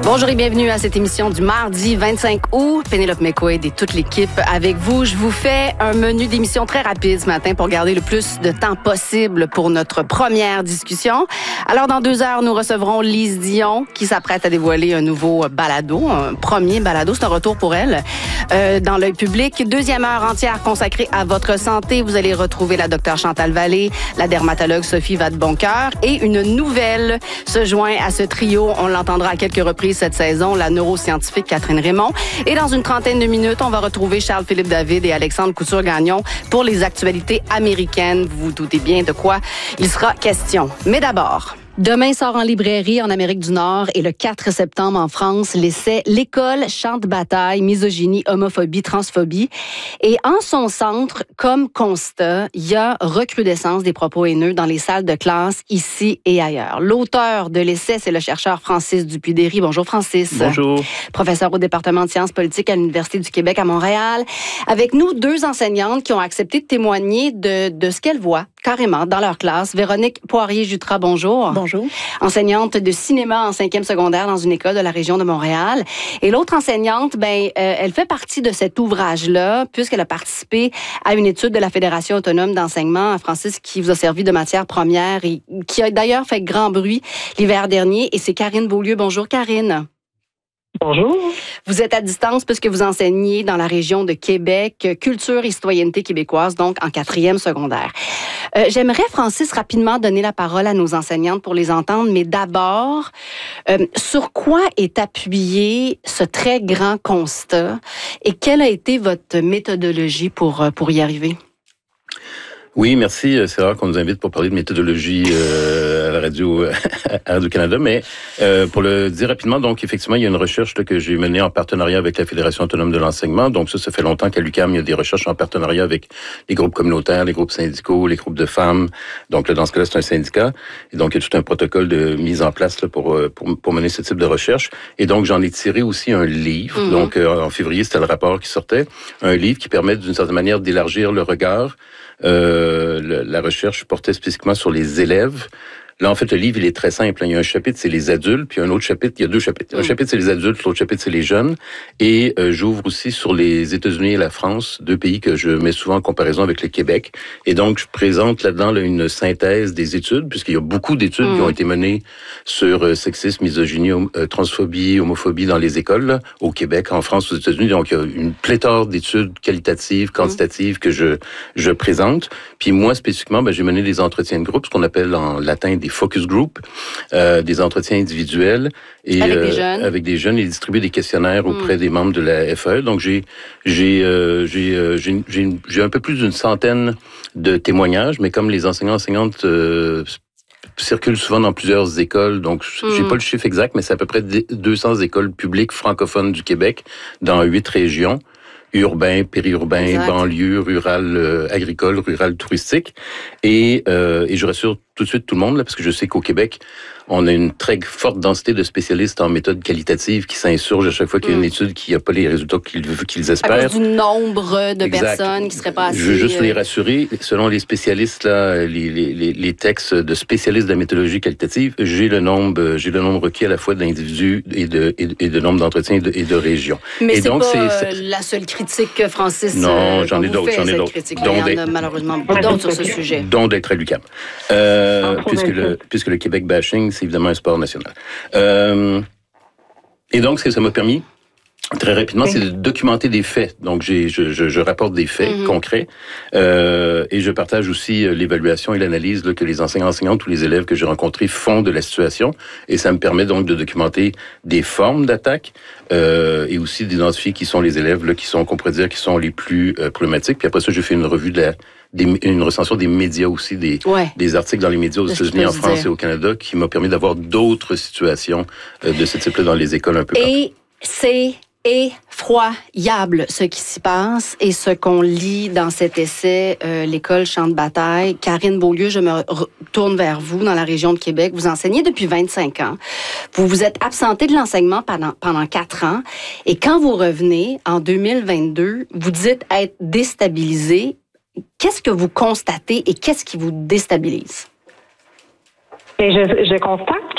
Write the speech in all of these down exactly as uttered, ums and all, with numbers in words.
Bonjour et bienvenue à cette émission du mardi vingt-cinq août. Pénélope McQuaid et toute l'équipe avec vous. Je vous fais un menu d'émission très rapide ce matin pour garder le plus de temps possible pour notre première discussion. Alors, dans deux heures, nous recevrons Lise Dion qui s'apprête à dévoiler un nouveau balado, un premier balado. C'est un retour pour elle euh, dans l'œil public. Deuxième heure entière consacrée à votre santé. Vous allez retrouver la docteure Chantal Vallée, la dermatologue Sophie Vadeboncoeur et une nouvelle se joint à ce trio. On l'entendra à quelques reprises cette saison, la neuroscientifique Catherine Raymond. Et dans une trentaine de minutes, on va retrouver Charles-Philippe David et Alexandre Couture-Gagnon pour les actualités américaines. Vous vous doutez bien de quoi il sera question. Mais d'abord... Demain sort en librairie en Amérique du Nord et le quatre septembre en France, l'essai L'école, champ de bataille, misogynie, homophobie, transphobie. Et en son centre, comme constat, il y a recrudescence des propos haineux dans les salles de classe ici et ailleurs. L'auteur de l'essai, c'est le chercheur Francis Dupuy-Derry. Bonjour Francis. Bonjour. Professeur au département de sciences politiques à l'Université du Québec à Montréal. Avec nous, deux enseignantes qui ont accepté de témoigner de, de ce qu'elles voient carrément dans leur classe. Véronique Poirier-Jutras, bonjour. Bonjour. Enseignante de cinéma en cinquième secondaire dans une école de la région de Montréal. Et l'autre enseignante, ben, euh, elle fait partie de cet ouvrage-là, puisqu'elle a participé à une étude de la Fédération autonome d'enseignement, Francis, qui vous a servi de matière première et qui a d'ailleurs fait grand bruit l'hiver dernier. Et c'est Karine Beaulieu. Bonjour, Karine. Bonjour. Vous êtes à distance puisque vous enseignez dans la région de Québec, culture et citoyenneté québécoise, donc en quatrième secondaire. Euh, j'aimerais, Francis, rapidement donner la parole à nos enseignantes pour les entendre, mais d'abord, euh, sur quoi est appuyé ce très grand constat et quelle a été votre méthodologie pour, pour y arriver? Oui, merci. C'est rare qu'on nous invite pour parler de méthodologie euh, à la radio, à Radio-Canada, mais euh, pour le dire rapidement, donc effectivement, il y a une recherche là, que j'ai menée en partenariat avec la Fédération autonome de l'enseignement. Donc ça, ça fait longtemps qu'à l'U Q A M, il y a des recherches en partenariat avec les groupes communautaires, les groupes syndicaux, les groupes de femmes. Donc là, dans ce cas-là, c'est un syndicat. Et donc, il y a tout un protocole de mise en place là, pour, pour, pour mener ce type de recherche. Et donc, j'en ai tiré aussi un livre. Mm-hmm. Donc, euh, en février, c'était le rapport qui sortait. Un livre qui permet d'une certaine manière d'élargir le regard. Euh, le, la recherche portait spécifiquement sur les élèves. Là, en fait, le livre, il est très simple. Il y a un chapitre, c'est les adultes, puis un autre chapitre, il y a deux chapitres. Un chapitre, c'est les adultes, l'autre chapitre, c'est les jeunes. Et euh, j'ouvre aussi sur les États-Unis et la France, deux pays que je mets souvent en comparaison avec le Québec. Et donc, je présente là-dedans là, une synthèse des études, puisqu'il y a beaucoup d'études mmh. qui ont été menées sur euh, sexisme, misogynie, euh, transphobie, homophobie dans les écoles, là, au Québec, en France, aux États-Unis. Donc, il y a une pléthore d'études qualitatives, quantitatives mmh. que je je présente. Puis moi, spécifiquement, ben, j'ai mené des entretiens de groupe, ce qu'on appelle en latin des focus group, euh, des entretiens individuels et avec, euh, des jeunes. avec des jeunes et distribuer des questionnaires auprès mmh. des membres de la F A E. Donc j'ai j'ai euh, j'ai euh, j'ai j'ai, j'ai un peu plus d'une centaine de témoignages, mais comme les enseignants enseignantes euh, circulent souvent dans plusieurs écoles, donc mmh. j'ai pas le chiffre exact, mais c'est à peu près deux cents écoles publiques francophones du Québec dans huit régions. Urbain, périurbain, exact. Banlieue, rural, euh, agricole, rural, touristique. Et, euh, et je rassure tout de suite tout le monde, là, parce que je sais qu'au Québec, on a une très forte densité de spécialistes en méthode qualitative qui s'insurgent à chaque fois qu'il y a une étude qui n'a pas les résultats qu'ils, qu'ils espèrent. À cause du nombre de exact. Personnes qui seraient pas assez... Je veux juste les rassurer. Selon les spécialistes, là, les, les, les textes de spécialistes de la méthodologie qualitative, j'ai le nombre, j'ai le nombre requis à la fois d'individus et de, et, et de nombre d'entretiens et de, et de régions. Mais et c'est donc, pas c'est, c'est... la seule critique, Francis. Non, j'en ai d'autres, j'en ai d'autres. Il y en a malheureusement d'autres sur ce sujet. Dont d'être à l'U Q A M. Euh, puisque le, puisque le Québec bashing, c'est évidemment un sport national. Euh, et donc, ce que ça m'a permis, très rapidement, oui. c'est de documenter des faits. Donc, j'ai, je, je, je rapporte des faits mm-hmm. concrets euh, et je partage aussi l'évaluation et l'analyse là, que les enseignants, enseignantes ou les élèves que j'ai rencontrés font de la situation. Et ça me permet donc de documenter des formes d'attaque euh, et aussi d'identifier qui sont les élèves là, qui sont, qu'on pourrait dire, qui sont les plus euh, problématiques. Puis après ça, j'ai fait une revue de la Des, une recension des médias aussi, des, ouais. des articles dans les médias aux États-Unis, en France dire. Et au Canada, qui m'a permis d'avoir d'autres situations euh, de ce type-là dans les écoles un peu partout. Et c'est effroyable ce qui s'y passe et ce qu'on lit dans cet essai euh, L'école, champ de bataille. Karine Beaulieu, je me retourne vers vous dans la région de Québec. Vous enseignez depuis vingt-cinq ans. Vous vous êtes absenté de l'enseignement pendant, pendant quatre ans. Et quand vous revenez en deux mille vingt-deux, vous dites être déstabilisé. Qu'est-ce que vous constatez et qu'est-ce qui vous déstabilise? Et je, je constate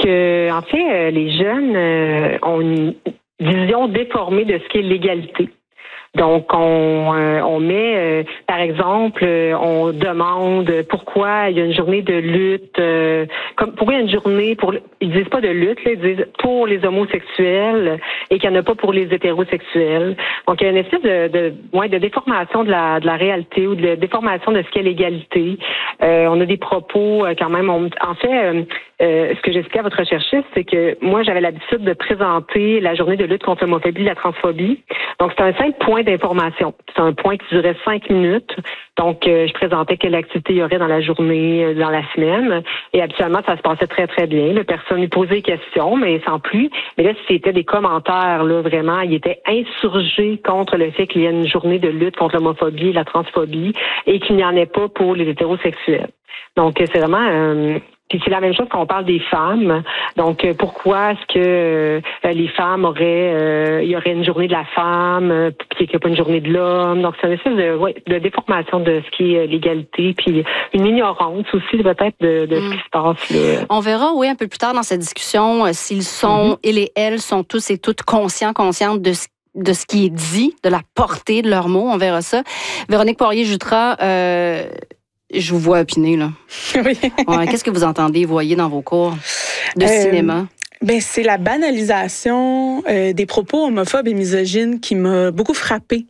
que, en fait, les jeunes euh, ont une vision déformée de ce qu'est l'égalité. Donc, on, euh, on met, euh, par exemple, euh, on demande pourquoi il y a une journée de lutte, euh, comme pourquoi il y a une journée pour, ils disent pas de lutte, là, ils disent pour les homosexuels et qu'il n'y en a pas pour les hétérosexuels. Donc, il y a une espèce de, de, ouais, de déformation de la, de la réalité ou de déformation de ce qu'est l'égalité. Euh, on a des propos euh, quand même. On, en fait, euh, euh, ce que j'expliquais à votre recherchiste, c'est que moi, j'avais l'habitude de présenter la journée de lutte contre l'homophobie et la transphobie. Donc, c'est un simple point d'information. C'est un point qui durait cinq minutes. Donc, euh, je présentais quelle activité il y aurait dans la journée, euh, dans la semaine. Et habituellement, ça se passait très, très bien. La personne lui posait des questions, mais sans plus. Mais là, c'était des commentaires, là, vraiment. Il était insurgé contre le fait qu'il y ait une journée de lutte contre l'homophobie et la transphobie et qu'il n'y en ait pas pour les hétérosexuels. Donc, c'est vraiment... Euh, Puis c'est la même chose quand on parle des femmes. Donc, euh, pourquoi est-ce que euh, les femmes auraient, euh, il y aurait une journée de la femme, euh, puis qu'il n'y a pas une journée de l'homme. Donc, c'est une espèce de, ouais, de déformation de ce qui est l'égalité, puis une ignorance aussi peut-être de, de mm. ce qui se passe là. On verra, oui, un peu plus tard dans cette discussion, euh, s'ils sont, mm-hmm. ils et elles sont tous et toutes conscients, conscientes de ce de ce qui est dit, de la portée de leurs mots. On verra ça. Véronique Poirier-Jutras, euh, je vous vois opiner, là. Oui. Ouais, qu'est-ce que vous entendez, voyez dans vos cours de euh, cinéma? Ben, c'est la banalisation euh, des propos homophobes et misogynes qui m'a beaucoup frappée.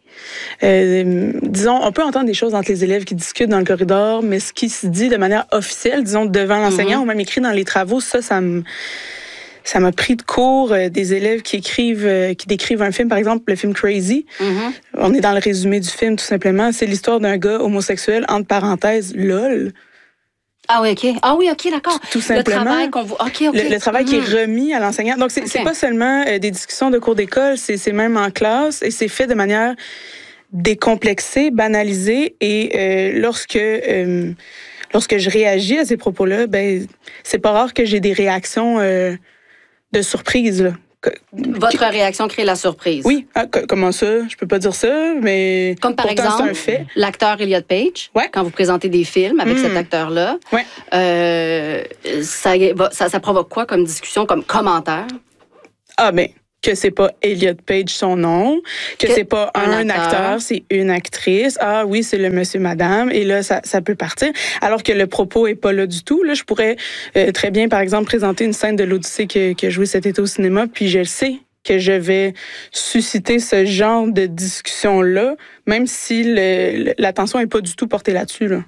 Euh, disons, on peut entendre des choses entre les élèves qui discutent dans le corridor, mais ce qui se dit de manière officielle, disons, devant l'enseignant mm-hmm. ou même écrit dans les travaux, ça, ça me... Ça m'a pris de court euh, des élèves qui écrivent, euh, qui décrivent un film, par exemple le film Crazy. Mm-hmm. On est dans le résumé du film, tout simplement. C'est l'histoire d'un gars homosexuel, entre parenthèses, lol. Ah oui, OK. Ah oui, OK, d'accord. Tout simplement. Le travail qu'on vous... OK, OK. Le, le travail mm-hmm. qui est remis à l'enseignant. Donc, c'est, okay. c'est pas seulement euh, des discussions de cours d'école, c'est, c'est même en classe et c'est fait de manière décomplexée, banalisée. Et euh, lorsque... Euh, lorsque je réagis à ces propos-là, ben c'est pas rare que j'ai des réactions... Euh, de surprise, là. Votre réaction crée la surprise. Oui. Ah, c- comment ça? Je peux pas dire ça, mais comme par pourtant, exemple, c'est un fait. L'acteur Elliot Page, ouais. quand vous présentez des films avec mmh. cet acteur-là, ouais. euh, ça, ça, ça provoque quoi comme discussion, comme commentaire? Ah ben, que c'est pas Elliot Page son nom, que, que c'est pas un, un acteur, acteur c'est une actrice. Ah oui, c'est le monsieur, madame. Et là, ça, ça peut partir. Alors que le propos est pas là du tout. Là, je pourrais euh, très bien, par exemple, présenter une scène de l'Odyssée que, que joué cet été au cinéma, puis je le sais que je vais susciter ce genre de discussion-là, même si le, le, l'attention est pas du tout portée là-dessus, là.